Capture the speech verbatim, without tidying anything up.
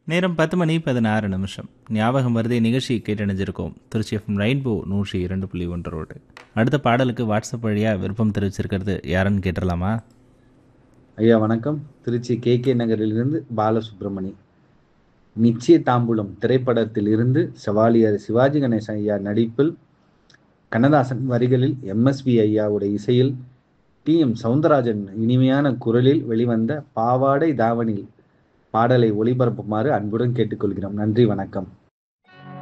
நேரம் பத்து மணி பதினாறு நிமிஷம். ஞாபகம் வருதே நிகழ்ச்சி கேட்டணிஞ்சிருக்கோம். திருச்சி எஃப்எம் ரெயின்போ நூற்றி இரண்டு புள்ளி ஒன்றரோடு. அடுத்த பாடலுக்கு வாட்ஸ்அப் வழியாக விருப்பம் தெரிவிச்சிருக்கிறது யாருன்னு கேட்டுடலாமா? ஐயா வணக்கம். திருச்சி கே கே நகரிலிருந்து பாலசுப்ரமணி. நிச்சய தாம்பூலம் திரைப்படத்தில் இருந்து செவாலியர் சிவாஜி கணேசன் ஐயா நடிப்பில், கண்ணதாசன் வரிகளில், எம்எஸ்வி ஐயாவுடைய இசையில், டி எம் சவுந்தரராஜன் இனிமையான குரலில் வெளிவந்த பாவாடை தாவணில் பாடலை ஒளிபரப்புமாறு அன்புடன் கேட்டுக்கொள்கிறோம். நன்றி, வணக்கம்.